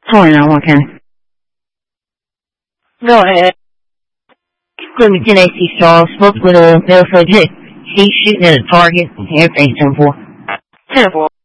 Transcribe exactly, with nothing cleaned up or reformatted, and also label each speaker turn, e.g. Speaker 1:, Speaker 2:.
Speaker 1: Totally not working.
Speaker 2: Go ahead.
Speaker 1: Equipment ten A C Star, smoked with a metal subject. He's shooting at a target. Everything's ten four.
Speaker 2: ten four.